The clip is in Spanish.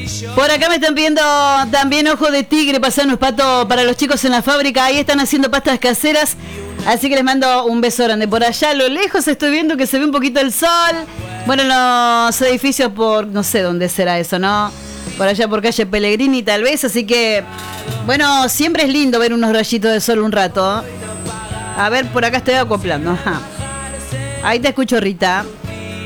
Por acá me están pidiendo también ojo de tigre, pasanos pato para los chicos en la fábrica. Ahí están haciendo pastas caseras. Así que les mando un beso grande. Por allá a lo lejos estoy viendo que se ve un poquito el sol. Bueno, los edificios por, no sé dónde será eso, ¿no? Por allá por calle Pellegrini tal vez. Así que, bueno, siempre es lindo ver unos rayitos de sol un rato. A ver, por acá estoy acoplando. Ajá. Ahí te escucho, Rita.